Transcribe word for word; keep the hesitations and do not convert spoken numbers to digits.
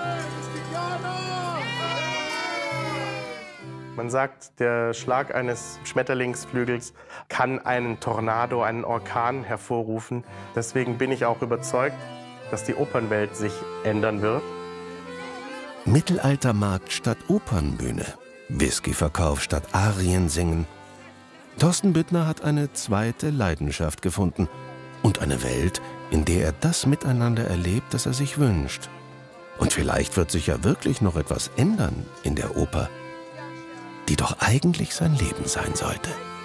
Man sagt, der Schlag eines Schmetterlingsflügels kann einen Tornado, einen Orkan hervorrufen. Deswegen bin ich auch überzeugt, dass die Opernwelt sich ändern wird. Mittelaltermarkt statt Opernbühne, Whiskyverkauf statt Ariensingen. Thorsten Büttner hat eine zweite Leidenschaft gefunden und eine Welt, in der er das Miteinander erlebt, das er sich wünscht. Und vielleicht wird sich ja wirklich noch etwas ändern in der Oper, die doch eigentlich sein Leben sein sollte.